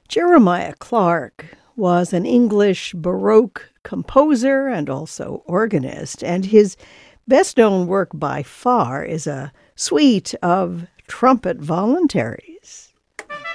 Jeremiah Clarke was an English Baroque composer and also organist, and his best known work by far is a suite of trumpet voluntaries.